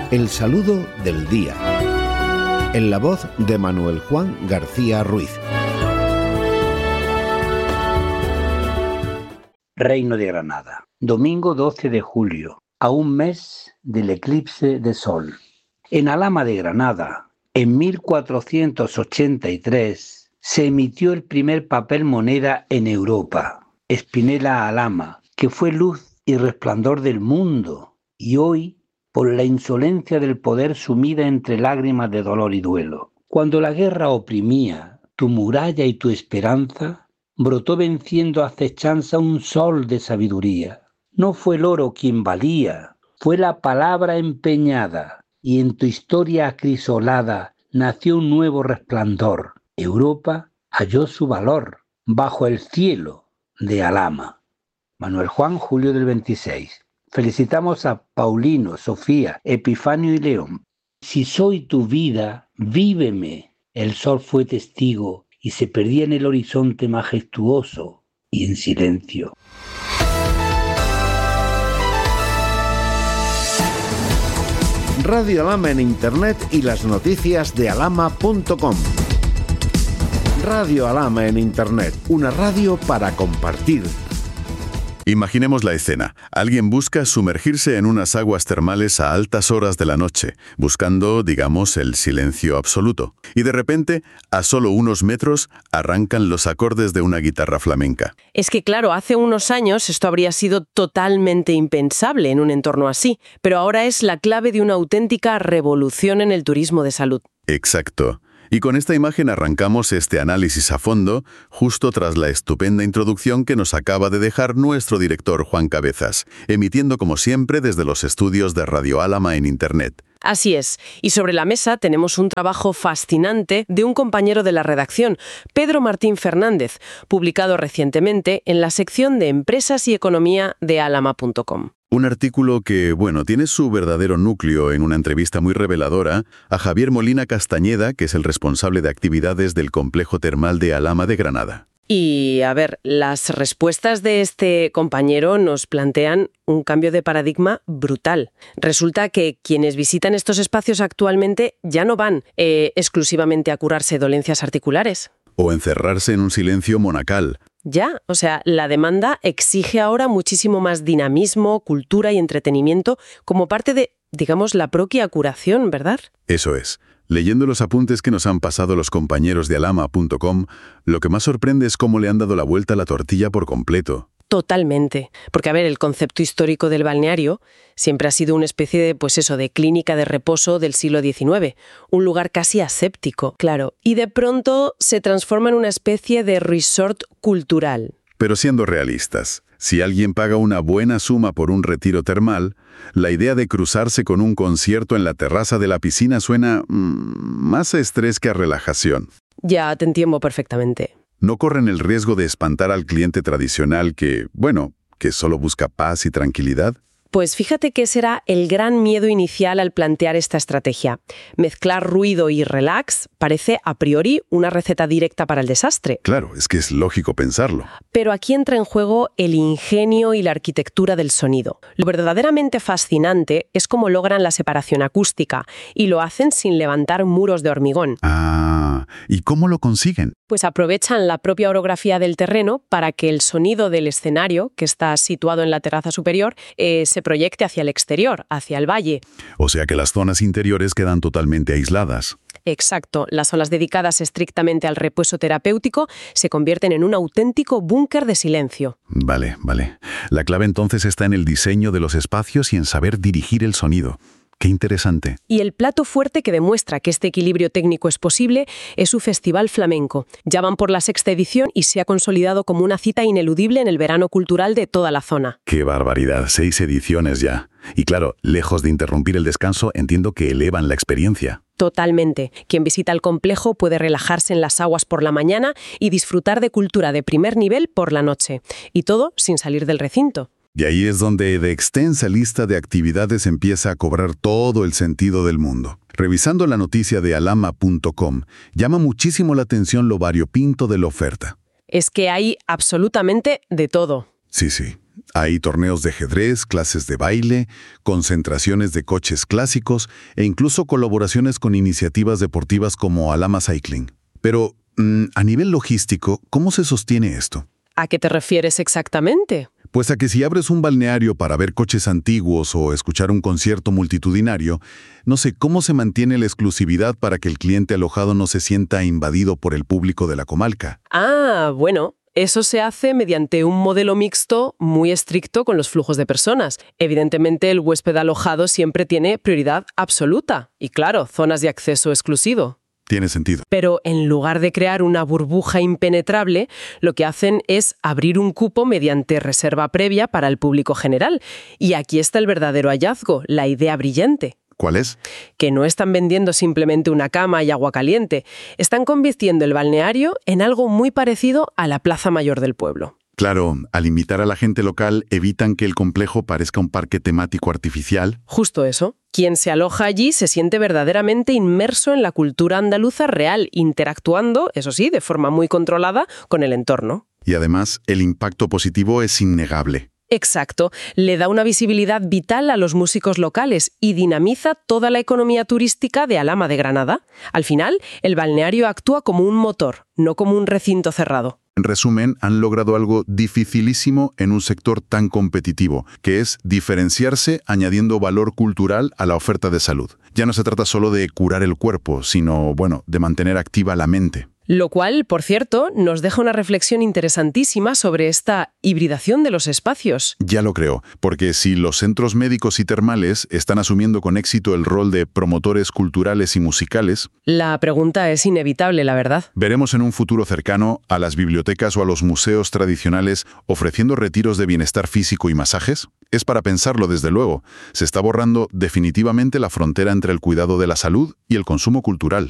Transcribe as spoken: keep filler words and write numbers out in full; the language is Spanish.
El saludo del día. En la voz de Manuel Juan García Ruiz. Reino de Granada. Domingo doce de julio, a un mes del eclipse de sol. En Alhama de Granada, en mil cuatrocientos ochenta y tres, se emitió el primer papel moneda en Europa, Spinella Alhama, que fue luz y resplandor del mundo, y hoy, por la insolencia del poder sumida entre lágrimas de dolor y duelo. Cuando la guerra oprimía tu muralla y tu esperanza, brotó venciendo acechanza un sol de sabiduría. No fue el oro quien valía, fue la palabra empeñada, y en tu historia acrisolada nació un nuevo resplandor. Europa halló su valor bajo el cielo de Alhama. Manuel Juan, julio del veintiséis. Felicitamos a Paulino, Sofía, Epifanio y León. Si soy tu vida, víveme. El sol fue testigo y se perdía en el horizonte majestuoso y en silencio. Radio Alhama en Internet y las noticias de alhama punto com. Radio Alhama en Internet, una radio para compartir. Imaginemos la escena. Alguien busca sumergirse en unas aguas termales a altas horas de la noche, buscando, digamos, el silencio absoluto. Y de repente, a solo unos metros, arrancan los acordes de una guitarra flamenca. Es que claro, hace unos años esto habría sido totalmente impensable en un entorno así, pero ahora es la clave de una auténtica revolución en el turismo de salud. Exacto. Y con esta imagen arrancamos este análisis a fondo, justo tras la estupenda introducción que nos acaba de dejar nuestro director Juan Cabezas, emitiendo como siempre desde los estudios de Radio Alhama en Internet. Así es, y sobre la mesa tenemos un trabajo fascinante de un compañero de la redacción, Pedro Martín Fernández, publicado recientemente en la sección de Empresas y Economía de alhama punto com. Un artículo que, bueno, tiene su verdadero núcleo en una entrevista muy reveladora a Javier Molina Castañeda, que es el responsable de actividades del complejo termal de Alhama de Granada. Y, a ver, las respuestas de este compañero nos plantean un cambio de paradigma brutal. Resulta que quienes visitan estos espacios actualmente ya no van eh, exclusivamente a curarse dolencias articulares. O encerrarse en un silencio monacal. Ya, o sea, la demanda exige ahora muchísimo más dinamismo, cultura y entretenimiento como parte de, digamos, la propia curación, ¿verdad? Eso es. Leyendo los apuntes que nos han pasado los compañeros de alhama punto com, lo que más sorprende es cómo le han dado la vuelta a la tortilla por completo. Totalmente. Porque, a ver, el concepto histórico del balneario siempre ha sido una especie de, pues eso, de clínica de reposo del siglo diecinueve. Un lugar casi aséptico, claro. Y de pronto se transforma en una especie de resort cultural. Pero siendo realistas, si alguien paga una buena suma por un retiro termal, la idea de cruzarse con un concierto en la terraza de la piscina suena mmm, más a estrés que a relajación. Ya te entiendo perfectamente. ¿No corren el riesgo de espantar al cliente tradicional que, bueno, que solo busca paz y tranquilidad? Pues fíjate que ese era el gran miedo inicial al plantear esta estrategia. Mezclar ruido y relax parece a priori una receta directa para el desastre. Claro, es que es lógico pensarlo. Pero aquí entra en juego el ingenio y la arquitectura del sonido. Lo verdaderamente fascinante es cómo logran la separación acústica y lo hacen sin levantar muros de hormigón. Ah, ¿y cómo lo consiguen? Pues aprovechan la propia orografía del terreno para que el sonido del escenario, que está situado en la terraza superior, eh, se proyecte hacia el exterior, hacia el valle. O sea que las zonas interiores quedan totalmente aisladas. Exacto. Las zonas dedicadas estrictamente al reposo terapéutico se convierten en un auténtico búnker de silencio. Vale, vale. La clave entonces está en el diseño de los espacios y en saber dirigir el sonido. ¡Qué interesante! Y el plato fuerte que demuestra que este equilibrio técnico es posible es su Festival Flamenco. Ya van por la sexta edición y se ha consolidado como una cita ineludible en el verano cultural de toda la zona. ¡Qué barbaridad! Seis ediciones ya. Y claro, lejos de interrumpir el descanso, entiendo que elevan la experiencia. Totalmente. Quien visita el complejo puede relajarse en las aguas por la mañana y disfrutar de cultura de primer nivel por la noche. Y todo sin salir del recinto. Y ahí es donde de extensa lista de actividades empieza a cobrar todo el sentido del mundo. Revisando la noticia de alhama punto com, llama muchísimo la atención lo variopinto de la oferta. Es que hay absolutamente de todo. Sí, sí. Hay torneos de ajedrez, clases de baile, concentraciones de coches clásicos e incluso colaboraciones con iniciativas deportivas como Alama Cycling. Pero, mm, a nivel logístico, ¿cómo se sostiene esto? ¿A qué te refieres exactamente? Pues a que si abres un balneario para ver coches antiguos o escuchar un concierto multitudinario, no sé cómo se mantiene la exclusividad para que el cliente alojado no se sienta invadido por el público de la comarca. Ah, bueno, eso se hace mediante un modelo mixto muy estricto con los flujos de personas. Evidentemente, el huésped alojado siempre tiene prioridad absoluta y, claro, zonas de acceso exclusivo. Tiene sentido. Pero en lugar de crear una burbuja impenetrable, lo que hacen es abrir un cupo mediante reserva previa para el público general. Y aquí está el verdadero hallazgo, la idea brillante. ¿Cuál es? Que no están vendiendo simplemente una cama y agua caliente, están convirtiendo el balneario en algo muy parecido a la plaza mayor del pueblo. Claro, al invitar a la gente local evitan que el complejo parezca un parque temático artificial. Justo eso. Quien se aloja allí se siente verdaderamente inmerso en la cultura andaluza real, interactuando, eso sí, de forma muy controlada, con el entorno. Y además, el impacto positivo es innegable. Exacto. Le da una visibilidad vital a los músicos locales y dinamiza toda la economía turística de Alhama de Granada. Al final, el balneario actúa como un motor, no como un recinto cerrado. En resumen, han logrado algo dificilísimo en un sector tan competitivo, que es diferenciarse añadiendo valor cultural a la oferta de salud. Ya no se trata solo de curar el cuerpo, sino, bueno, de mantener activa la mente. Lo cual, por cierto, nos deja una reflexión interesantísima sobre esta hibridación de los espacios. Ya lo creo, porque si los centros médicos y termales están asumiendo con éxito el rol de promotores culturales y musicales, la pregunta es inevitable, la verdad. Veremos en un futuro cercano a las bibliotecas o a los museos tradicionales ofreciendo retiros de bienestar físico y masajes. Es para pensarlo, desde luego. Se está borrando definitivamente la frontera entre el cuidado de la salud y el consumo cultural.